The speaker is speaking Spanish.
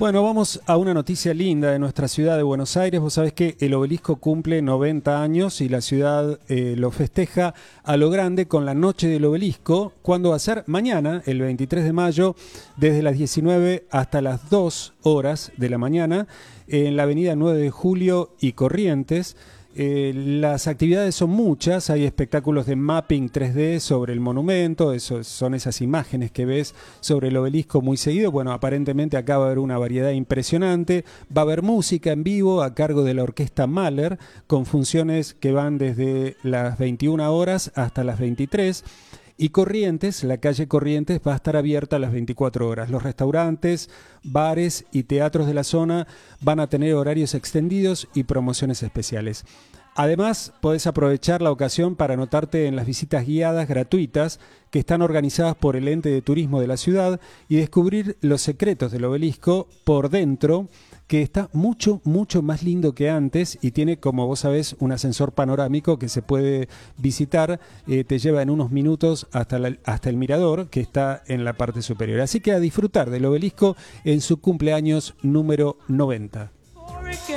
Bueno, vamos a una noticia linda de nuestra ciudad de Buenos Aires. Vos sabés que el Obelisco cumple 90 años y la ciudad lo festeja a lo grande con la Noche del Obelisco. ¿Cuándo va a ser? Mañana, el 23 de mayo, desde las 19 hasta las 2 horas de la mañana, en la avenida 9 de Julio y Corrientes. Las actividades son muchas, hay espectáculos de mapping 3D sobre el monumento, son esas imágenes que ves sobre el obelisco muy seguido. Bueno, aparentemente acá va a haber una variedad impresionante, va a haber música en vivo a cargo de la orquesta Mahler, con funciones que van desde las 21 horas hasta las 23. Y Corrientes, la calle Corrientes, va a estar abierta a las 24 horas. Los restaurantes, bares y teatros de la zona van a tener horarios extendidos y promociones especiales. Además, podés aprovechar la ocasión para anotarte en las visitas guiadas gratuitas que están organizadas por el ente de turismo de la ciudad y descubrir los secretos del obelisco por dentro, que está mucho, mucho más lindo que antes y tiene, como vos sabés, un ascensor panorámico que se puede visitar, te lleva en unos minutos hasta el mirador que está en la parte superior. Así que a disfrutar del obelisco en su cumpleaños número 90.